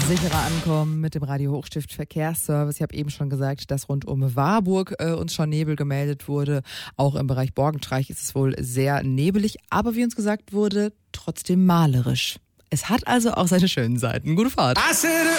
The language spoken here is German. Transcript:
Sicherer ankommen mit dem Radio Hochstift Verkehrsservice. Ich habe eben schon gesagt, dass rund um Warburg uns schon Nebel gemeldet wurde. Auch im Bereich Borgenstreich ist es wohl sehr nebelig, aber wie uns gesagt wurde, trotzdem malerisch. Es hat also auch seine schönen Seiten. Gute Fahrt.